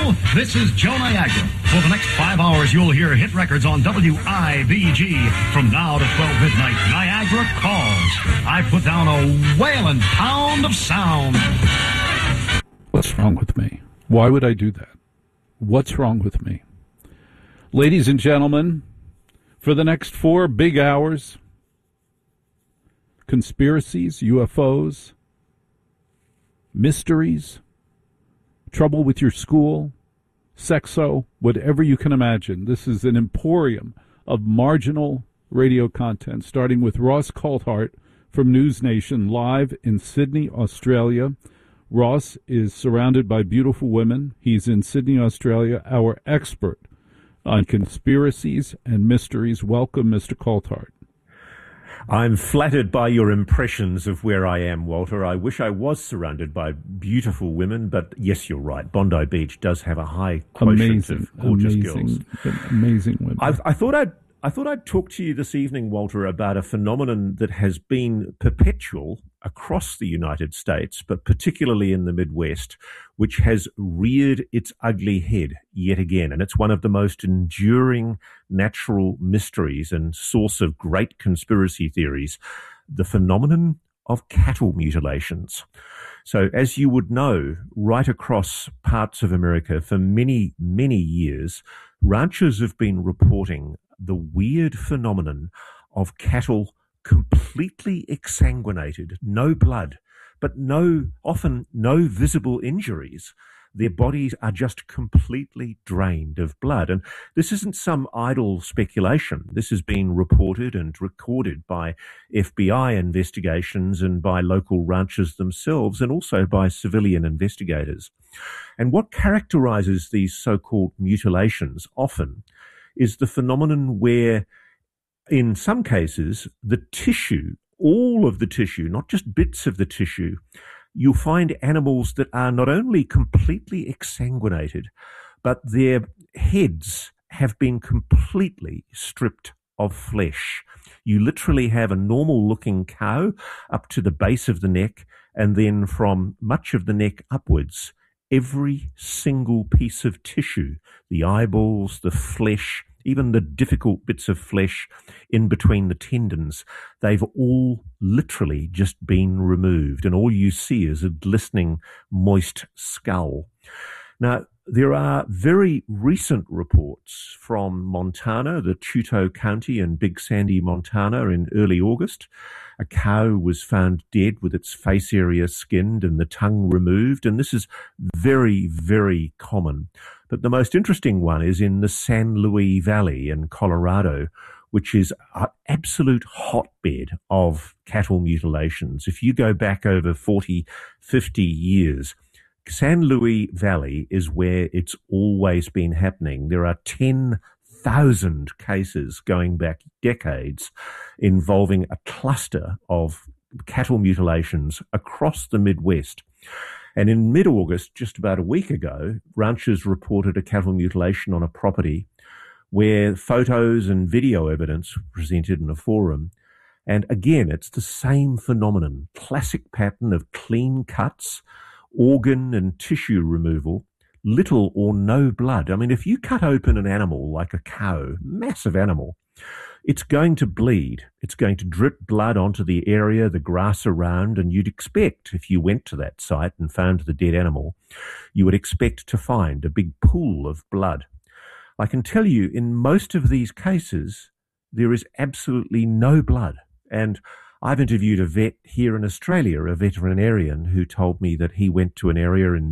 Hello, this is Joe Niagara. For the next 5 hours, you'll hear hit records on WIBG. From now to 12 midnight, Niagara calls. I put down a whaling pound of sound. What's wrong with me? Why would I do that? What's wrong with me? Ladies and gentlemen, for the next 4 big hours, conspiracies, UFOs, mysteries, trouble with your school, sexo, whatever you can imagine. This is an emporium of marginal radio content, starting with Ross Coulthart from News Nation, live in Sydney, Australia. Ross is surrounded by beautiful women. He's in Sydney, Australia, our expert on conspiracies and mysteries. Welcome, Mr. Coulthart. I'm flattered by your impressions of where I am, Walter. I wish I was surrounded by beautiful women, but yes, you're right. Bondi Beach does have a high quotient of gorgeous girls. Amazing women. I thought I'd talk to you this evening, Walter, about a phenomenon that has been perpetual across the United States, but particularly in the Midwest, which has reared its ugly head yet again. And it's one of the most enduring natural mysteries and source of great conspiracy theories, the phenomenon of cattle mutilations. So as you would know, right across parts of America for many, many years, ranchers have been reporting the weird phenomenon of cattle completely exsanguinated, no blood, but often no visible injuries. Their bodies are just completely drained of blood. And this isn't some idle speculation. This has been reported and recorded by FBI investigations and by local ranchers themselves, and also by civilian investigators. And what characterizes these so-called mutilations often is the phenomenon where, in some cases, the tissue, all of the tissue, not just bits of the tissue, you'll find animals that are not only completely exsanguinated, but their heads have been completely stripped of flesh. You literally have a normal-looking cow up to the base of the neck, and then from much of the neck upwards, every single piece of tissue, the eyeballs, the flesh, even the difficult bits of flesh in between the tendons, they've all literally just been removed, and all you see is a glistening, moist skull. Now, there are very recent reports from Montana, the Chouteau County in Big Sandy, Montana, in early August. A cow was found dead with its face area skinned and the tongue removed, and this is very, very common. But the most interesting one is in the San Luis Valley in Colorado, which is an absolute hotbed of cattle mutilations. If you go back over 40, 50 years, San Luis Valley is where it's always been happening. There are 10,000 cases going back decades involving a cluster of cattle mutilations across the Midwest. And in mid-August, just about a week ago, ranchers reported a cattle mutilation on a property where photos and video evidence were presented in a forum. And again, it's the same phenomenon, classic pattern of clean cuts, organ and tissue removal, little or no blood. I mean, if you cut open an animal like a cow, massive animal, it's going to bleed. It's going to drip blood onto the area, the grass around, and you'd expect, if you went to that site and found the dead animal, you would expect to find a big pool of blood. I can tell you, in most of these cases, there is absolutely no blood. And I've interviewed a vet here in Australia, a veterinarian, who told me that he went to an area in